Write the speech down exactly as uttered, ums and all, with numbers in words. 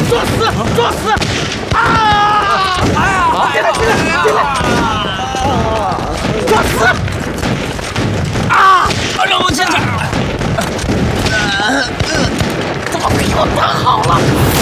作死，作死！啊！哎呀！进来，进来，进来！作死！啊！ 让我进去！ 怎么被我打好了？